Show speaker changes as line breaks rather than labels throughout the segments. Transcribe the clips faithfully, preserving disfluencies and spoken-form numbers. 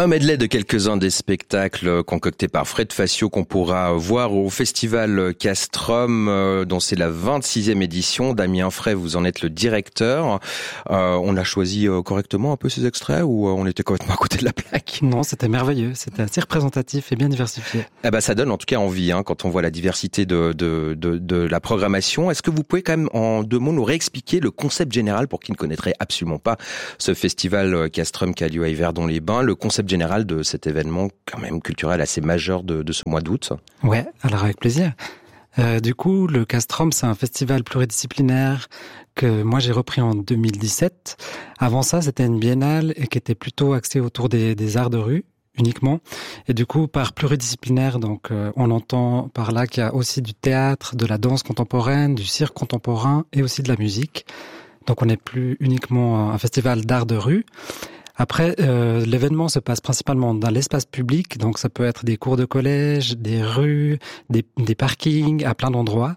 Un medley de quelques-uns des spectacles concoctés par Fred Facio qu'on pourra voir au festival Castrum, dont c'est la vingt-sixième édition. Damien Frey, vous en êtes le directeur. Euh, on a choisi correctement un peu ces extraits ou on était complètement à côté de la plaque?
Non, c'était merveilleux. C'était assez représentatif et bien diversifié.
Eh ben, ça donne en tout cas envie hein, quand on voit la diversité de, de, de, de la programmation. Est-ce que vous pouvez quand même en deux mots nous réexpliquer le concept général pour qui ne connaîtrait absolument pas ce festival Castrum qui a lieu à Yverdon-les-Bains, le concept général de cet événement quand même culturel assez majeur de, de ce mois d'août?
Ouais, alors avec plaisir. Euh, du coup, le Castrum, c'est un festival pluridisciplinaire que moi j'ai repris en deux mille dix-sept. Avant ça, c'était une biennale et qui était plutôt axée autour des, des arts de rue uniquement. Et du coup, par pluridisciplinaire, donc euh, on entend par là qu'il y a aussi du théâtre, de la danse contemporaine, du cirque contemporain et aussi de la musique. Donc on n'est plus uniquement un festival d'art de rue. Après, euh, l'événement se passe principalement dans l'espace public, donc ça peut être des cours de collège, des rues, des, des parkings, à plein d'endroits.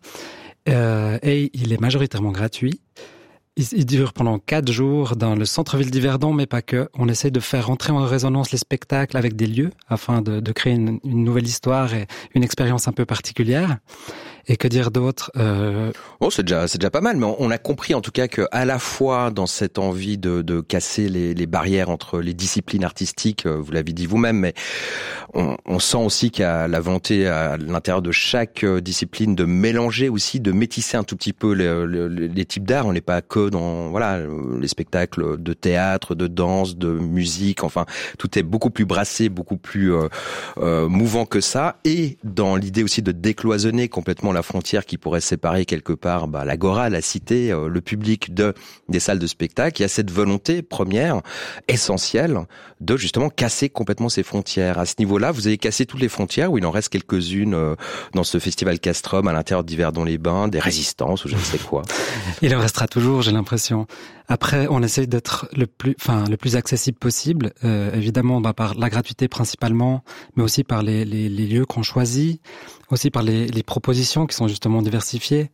Euh, et il est majoritairement gratuit. Il, il dure pendant quatre jours dans le centre-ville d'Yverdon, mais pas que. On essaie de faire rentrer en résonance les spectacles avec des lieux, afin de, de créer une, une nouvelle histoire et une expérience un peu particulière. Et que dire d'autre euh...
Oh, c'est déjà, c'est déjà pas mal, mais on a compris en tout cas que à la fois dans cette envie de, de casser les, les barrières entre les disciplines artistiques, vous l'avez dit vous-même, mais on, on sent aussi qu'il y a la volonté à l'intérieur de chaque discipline de mélanger aussi, de métisser un tout petit peu les, les, les types d'art. On n'est pas que dans voilà les spectacles de théâtre, de danse, de musique. Enfin, tout est beaucoup plus brassé, beaucoup plus euh, euh, mouvant que ça. Et dans l'idée aussi de décloisonner complètement la frontière qui pourrait séparer quelque part bah, l'agora, la cité, euh, le public de des salles de spectacle. Il y a cette volonté première, essentielle, de justement casser complètement ces frontières. À ce niveau-là, vous avez cassé toutes les frontières ou il en reste quelques-unes euh, dans ce festival Castrum à l'intérieur d'Yverdon-les-Bains, des résistances ou je ne sais quoi.
Il en restera toujours, j'ai l'impression. Après, on essaye d'être le plus, enfin, le plus accessible possible. Euh, évidemment, bah, par la gratuité principalement, mais aussi par les, les, les lieux qu'on choisit, aussi par les, les propositions qui sont justement diversifiées.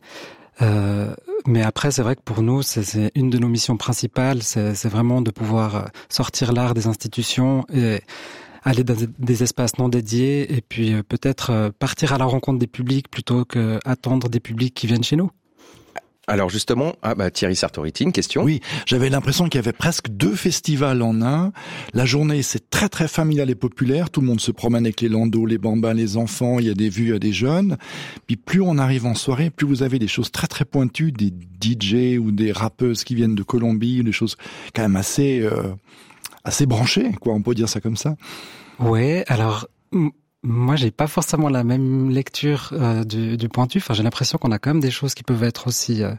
Euh, mais après, c'est vrai que pour nous, c'est, c'est une de nos missions principales, c'est, c'est vraiment de pouvoir sortir l'art des institutions et aller dans des espaces non dédiés et puis peut-être partir à la rencontre des publics plutôt qu'attendre des publics qui viennent chez nous.
Alors justement, ah bah Thierry Sartoriti, une question.
Oui, j'avais l'impression qu'il y avait presque deux festivals en un. La journée, c'est très très familial et populaire. Tout le monde se promène avec les landaus, les bambins, les enfants. Il y a des vues à des jeunes. Puis plus on arrive en soirée, plus vous avez des choses très très pointues, des D J ou des rappeuses qui viennent de Colombie, des choses quand même assez euh, assez branchées, quoi. On peut dire ça comme ça.
Ouais, alors. M- Moi, j'ai pas forcément la même lecture euh, du, du pointu. Enfin, j'ai l'impression qu'on a quand même des choses qui peuvent être aussi euh,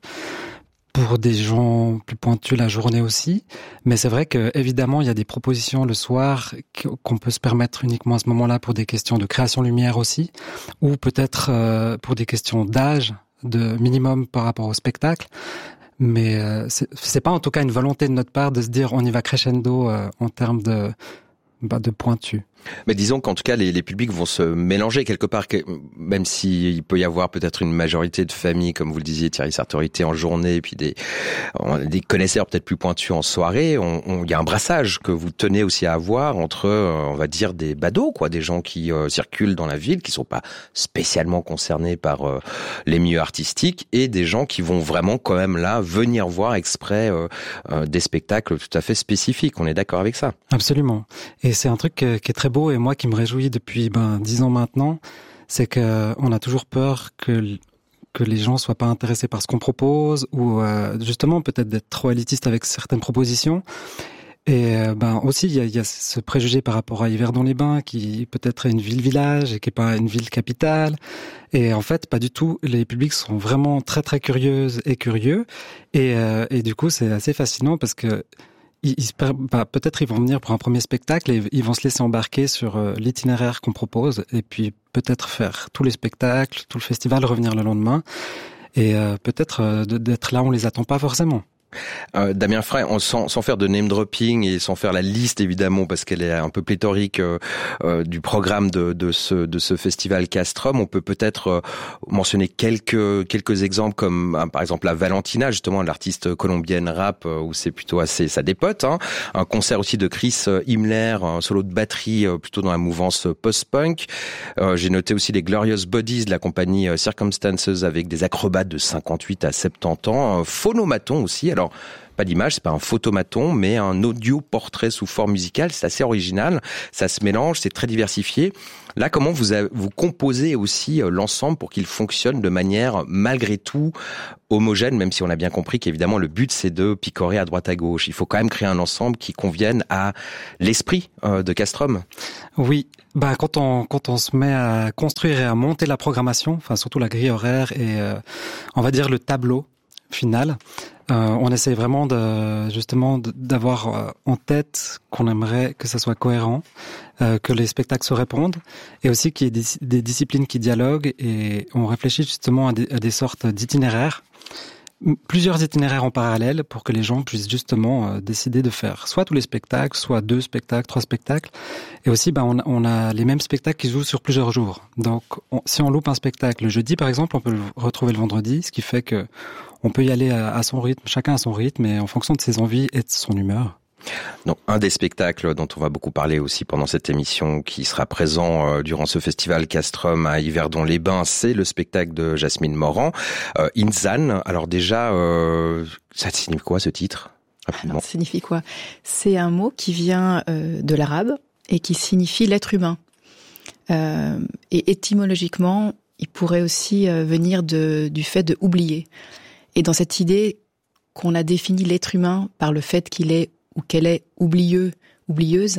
pour des gens plus pointus la journée aussi. Mais c'est vrai que évidemment, il y a des propositions le soir qu'on peut se permettre uniquement à ce moment-là pour des questions de création lumière aussi, ou peut-être euh, pour des questions d'âge, de minimum par rapport au spectacle. Mais euh, c'est, c'est pas en tout cas une volonté de notre part de se dire on y va crescendo euh, en termes de bah, de pointu.
Mais disons qu'en tout cas, les, les publics vont se mélanger quelque part, même s'il peut y avoir peut-être une majorité de familles, comme vous le disiez, Thierry Sartoriti, en journée, et puis des, des connaisseurs peut-être plus pointus en soirée. On, on, il y a un brassage que vous tenez aussi à avoir entre, on va dire, des badauds, quoi, des gens qui euh, circulent dans la ville, qui sont pas spécialement concernés par euh, les milieux artistiques, et des gens qui vont vraiment quand même là venir voir exprès euh, euh, des spectacles tout à fait spécifiques. On est d'accord avec ça?
Absolument. Et c'est un truc qui est très beau et moi qui me réjouis depuis ben dix ans maintenant, c'est que on a toujours peur que que les gens soient pas intéressés par ce qu'on propose ou euh, justement peut-être d'être trop élitiste avec certaines propositions. Et euh, ben aussi il y a, y a ce préjugé par rapport à Yverdon-les-Bains qui peut-être est une ville-village et qui est pas une ville capitale. Et en fait pas du tout. Les publics sont vraiment très très curieuses et curieux et euh, et du coup c'est assez fascinant parce que Ils, ils, bah, peut-être ils vont venir pour un premier spectacle et ils vont se laisser embarquer sur euh, l'itinéraire qu'on propose et puis peut-être faire tous les spectacles, tout le festival, revenir le lendemain et euh, peut-être euh, d'être là où on les attend pas forcément.
Euh, Damien Frey, on, sans, sans faire de name dropping et sans faire la liste évidemment parce qu'elle est un peu pléthorique euh, euh, du programme de, de ce de ce festival Castrum, on peut peut-être euh, mentionner quelques quelques exemples comme euh, par exemple la Valentina, justement l'artiste colombienne rap euh, où c'est plutôt assez ça dépote. Hein. Un concert aussi de Chris Himmler, un solo de batterie euh, plutôt dans la mouvance post-punk. Euh, j'ai noté aussi les Glorious Bodies de la compagnie euh, Circumstances avec des acrobates de cinquante-huit à soixante-dix ans. Un phonomaton aussi. Alors pas d'image, c'est pas un photomaton, mais un audio portrait sous forme musicale. C'est assez original, ça se mélange, c'est très diversifié. Là, comment vous avez, vous composez aussi l'ensemble pour qu'il fonctionne de manière malgré tout homogène, même si on a bien compris qu'évidemment le but c'est de picorer à droite à gauche. Il faut quand même créer un ensemble qui convienne à l'esprit de Castrum.
Oui, bah quand on quand on se met à construire et à monter la programmation, enfin surtout la grille horaire et euh, on va dire le tableau final. Euh, on essaie vraiment de justement d'avoir euh, en tête qu'on aimerait que ça soit cohérent, euh, que les spectacles se répondent, et aussi qu'il y ait des, des disciplines qui dialoguent. Et on réfléchit justement à des, à des sortes d'itinéraires, plusieurs itinéraires en parallèle, pour que les gens puissent justement euh, décider de faire soit tous les spectacles, soit deux spectacles, trois spectacles. Et aussi, ben on, on a les mêmes spectacles qui se jouent sur plusieurs jours. Donc, on, si on loupe un spectacle le jeudi, par exemple, on peut le retrouver le vendredi, ce qui fait que on peut y aller à, à son rythme, chacun à son rythme, et en fonction de ses envies et de son humeur.
Donc, un des spectacles dont on va beaucoup parler aussi pendant cette émission, qui sera présent euh, durant ce festival Castrum à Yverdon-les-Bains, c'est le spectacle de Jasmine Morand, euh, Insan. Alors déjà, euh, ça signifie quoi ce titre ?
Alors, ça signifie quoi ? C'est un mot qui vient euh, de l'arabe et qui signifie l'être humain. Euh, et étymologiquement, il pourrait aussi euh, venir de, du fait de oublier. Et dans cette idée qu'on a défini l'être humain par le fait qu'il est ou qu'elle est oublieux, oublieuse,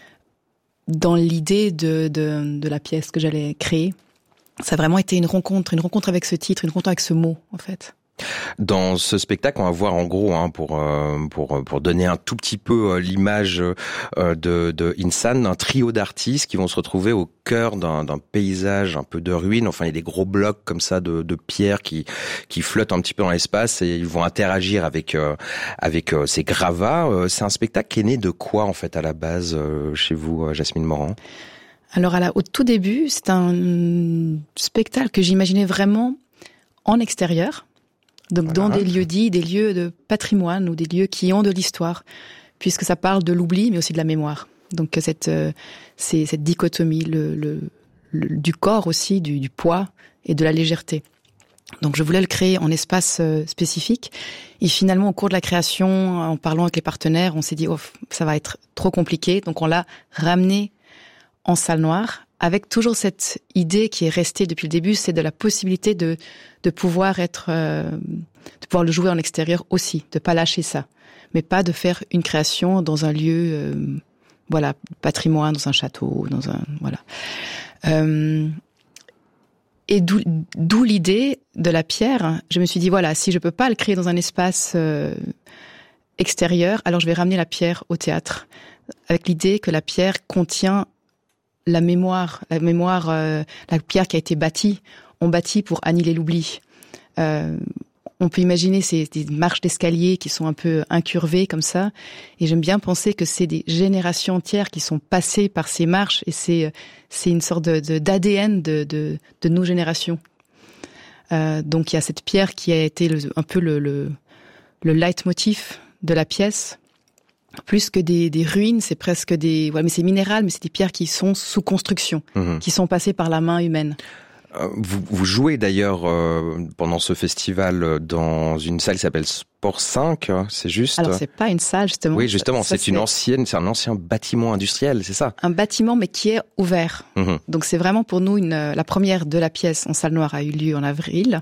dans l'idée de, de, de la pièce que j'allais créer, ça a vraiment été une rencontre, une rencontre avec ce titre, une rencontre avec ce mot, en fait.
Dans ce spectacle, on va voir en gros, hein, pour euh, pour pour donner un tout petit peu euh, l'image euh, de, de Insan, un trio d'artistes qui vont se retrouver au cœur d'un, d'un paysage un peu de ruines. Enfin, il y a des gros blocs comme ça de, de pierre qui qui flottent un petit peu dans l'espace et ils vont interagir avec euh, avec euh, ces gravats. Euh, c'est un spectacle qui est né de quoi en fait à la base euh, chez vous, euh, Jasmine Morand ?
Alors, à la, au tout début, c'est un spectacle que j'imaginais vraiment en extérieur. Donc voilà. Dans des lieux dits, des lieux de patrimoine ou des lieux qui ont de l'histoire, puisque ça parle de l'oubli, mais aussi de la mémoire. Donc cette euh, c'est cette dichotomie, le, le, le du corps aussi, du, du poids et de la légèreté. Donc je voulais le créer en espace euh, spécifique. Et finalement, au cours de la création, en parlant avec les partenaires, on s'est dit oh ça va être trop compliqué. Donc on l'a ramené en salle noire, avec toujours cette idée qui est restée depuis le début, c'est de la possibilité de de pouvoir être, euh, de pouvoir le jouer en extérieur aussi, de pas lâcher ça, mais pas de faire une création dans un lieu, euh, voilà, patrimoine, dans un château, dans un voilà. Euh, et d'où d'où l'idée de la pierre. Je me suis dit voilà, si je peux pas le créer dans un espace euh, extérieur, alors je vais ramener la pierre au théâtre, avec l'idée que la pierre contient la mémoire, la mémoire, euh, la pierre qui a été bâtie, on bâtit pour annihiler l'oubli. Euh, on peut imaginer ces des marches d'escalier qui sont un peu incurvées comme ça, et j'aime bien penser que c'est des générations entières qui sont passées par ces marches, et c'est c'est une sorte de, de d'A D N de de de nos générations. Euh, donc il y a cette pierre qui a été le, un peu le le le leitmotiv de la pièce. Plus que des, des ruines, c'est presque des, ouais, mais c'est minéral, mais c'est des pierres qui sont sous construction, mmh. qui sont passées par la main humaine.
Vous, vous jouez d'ailleurs euh, pendant ce festival dans une salle qui s'appelle Sport cinq, c'est juste ?
Alors c'est pas une salle justement.
Oui, justement, ça, c'est,
c'est
une ancienne, c'est un ancien bâtiment industriel, c'est ça ?
Un bâtiment, mais qui est ouvert. Mmh. Donc c'est vraiment pour nous une, la première de la pièce en salle noire a eu lieu en avril,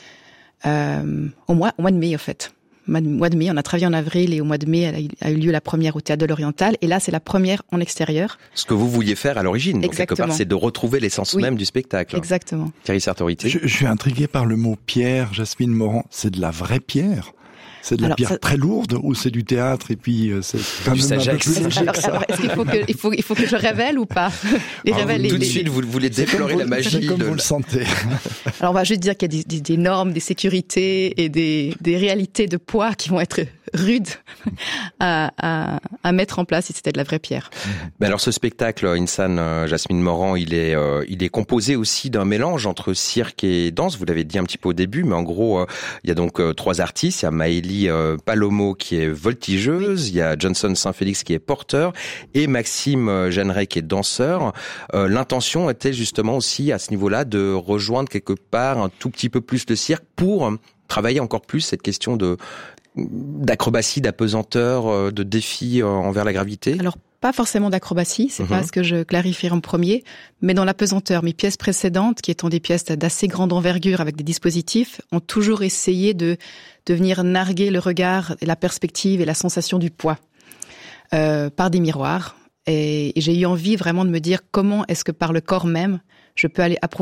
euh, au mois, au mois de mai en fait. mois de mai, on a travaillé en avril et au mois de mai, elle a eu lieu la première au Théâtre de l'Oriental et là, c'est la première en extérieur.
Ce que vous vouliez faire à l'origine, donc quelque part, c'est de retrouver l'essence oui. même du spectacle.
Exactement.
Thierry Sartoriti.
Je, je suis intrigué par le mot pierre, Jasmine Morand. C'est de la vraie pierre ? C'est de la
Alors,
pierre
ça...
très lourde ou c'est du théâtre et puis euh, c'est quand même un peu plus...
Alors, alors, est-ce qu'il faut que, il faut, il faut que je révèle ou pas les
ah,
révèle,
Tout
les,
de suite,
les...
vous voulez déflorer la magie
comme
de...
vous le sentez.
Alors, on va juste dire qu'il y a des, des, des normes, des sécurités et des, des réalités de poids qui vont être rudes à, à, à mettre en place si c'était de la vraie pierre.
Mais alors, ce spectacle, Insan, euh, Jasmine Morand, il est, euh, il est composé aussi d'un mélange entre cirque et danse. Vous l'avez dit un petit peu au début, mais en gros, euh, il y a donc euh, trois artistes. Il y a Maëlie euh, Palomo qui est voltigeuse, il y a Johnson Saint-Félix qui est porteur et Maxime euh, Jeanneret qui est danseur. Euh, l'intention était justement aussi à ce niveau-là de rejoindre quelque part un tout petit peu plus le cirque pour euh, travailler encore plus cette question de d'acrobatie, d'apesanteur, de défi envers la gravité.
Alors, pas forcément d'acrobatie, c'est mmh. pas ce que je clarifierai en premier, mais dans l'apesanteur. Mes pièces précédentes, qui étant des pièces d'assez grande envergure avec des dispositifs, ont toujours essayé de, de venir narguer le regard, la perspective et la sensation du poids euh, par des miroirs. Et, et j'ai eu envie vraiment de me dire comment est-ce que par le corps même, je peux aller approfondir